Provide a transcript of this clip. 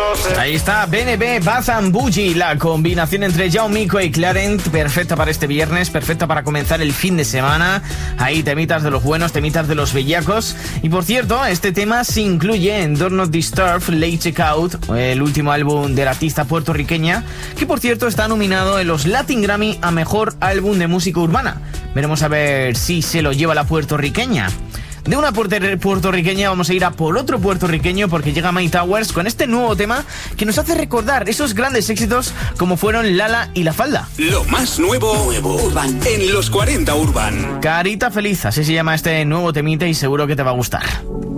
Ahí está, BNB, Bath and Bougie, la combinación entre Jaume Mico y Clarent, perfecta para este viernes, perfecta para comenzar el fin de semana. Ahí temitas de los buenos, temitas de los bellacos. Y por cierto, este tema se incluye en Don't Not Disturb, Late Checkout, el último álbum de la artista puertorriqueña, que por cierto está nominado en los Latin Grammy a Mejor Álbum de Música Urbana. Veremos a ver si se lo lleva la puertorriqueña. De una puertorriqueña vamos a ir a por otro puertorriqueño, porque llega My Towers con este nuevo tema que nos hace recordar esos grandes éxitos como fueron Lala y La Falda. Lo más nuevo Urban en los 40 Urban. Carita Feliz, así se llama este nuevo temita y seguro que te va a gustar.